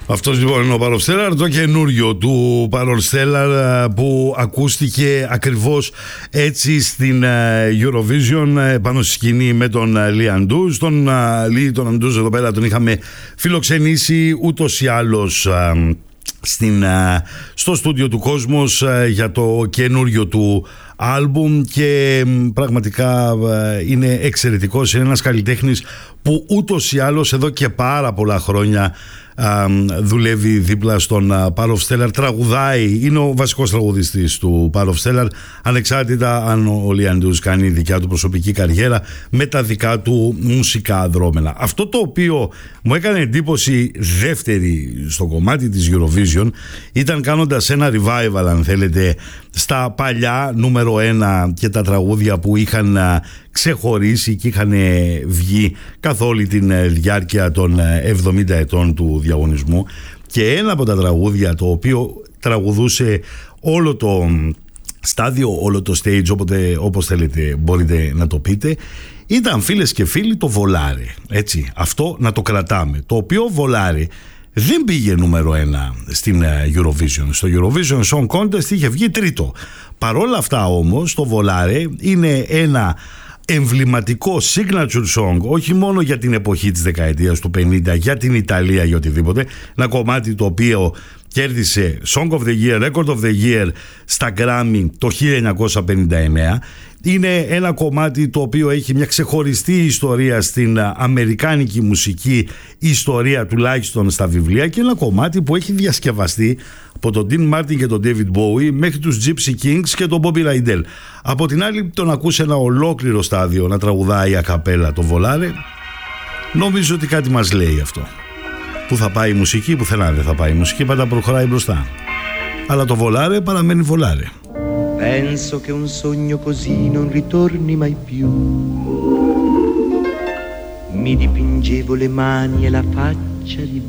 Αυτός λοιπόν είναι ο Parov Stellar, το καινούριο του Parov Stellar που ακούστηκε ακριβώς έτσι στην Eurovision πάνω στη σκηνή με τον Lee Anduz. Τον Anduz εδώ πέρα τον είχαμε φιλοξενήσει ούτως ή άλλως στο στούντιο του Κόσμος για το καινούριο του άλμπουμ και πραγματικά είναι εξαιρετικός. Είναι ένας καλλιτέχνης που ούτως ή άλλως εδώ και πάρα πολλά χρόνια δουλεύει δίπλα στον Parov Stellar, τραγουδάει, είναι ο βασικός τραγουδιστής του Parov Stellar, ανεξάρτητα αν ο Lee Anduz κάνει δικιά του προσωπική καριέρα με τα δικά του μουσικά δρόμενα. Αυτό το οποίο μου έκανε εντύπωση δεύτερη στο κομμάτι της Eurovision ήταν κάνοντας ένα revival, αν θέλετε, στα παλιά νούμερο 1 και τα τραγούδια που είχαν ξεχωρίσει και είχαν βγει καθ' όλη την διάρκεια των 70 ετών του διαγωνισμού, και ένα από τα τραγούδια το οποίο τραγουδούσε όλο το στάδιο, όλο το stage, όποτε, όπως θέλετε μπορείτε να το πείτε, ήταν, φίλες και φίλοι, το Volare, έτσι, αυτό να το κρατάμε, το οποίο Volare δεν πήγε νούμερο 1 στην Eurovision. Στο Eurovision Song Contest είχε βγει τρίτο. Παρόλα αυτά όμως το Volare είναι ένα εμβληματικό signature song, όχι μόνο για την εποχή της δεκαετίας του 50, για την Ιταλία, για οτιδήποτε. Ένα κομμάτι το οποίο κέρδισε Song of the Year, Record of the Year στα Grammy το 1959. Είναι ένα κομμάτι το οποίο έχει μια ξεχωριστή ιστορία στην αμερικάνικη μουσική ιστορία, τουλάχιστον στα βιβλία, και ένα κομμάτι που έχει διασκευαστεί από τον Dean Martin και τον David Bowie μέχρι τους Gypsy Kings και τον Bobby Rydell. Από την άλλη, τον ακούσε ένα ολόκληρο στάδιο να τραγουδάει ακαπέλα το Volare. Νομίζω ότι κάτι μας λέει αυτό. Πού θα πάει η μουσική? Πουθενά δεν θα πάει η μουσική, πάντα προχωράει μπροστά. Αλλά το Volare παραμένει Volare. Penso che un sogno così non ritorni mai più. Mi dipingevo le mani e la faccia di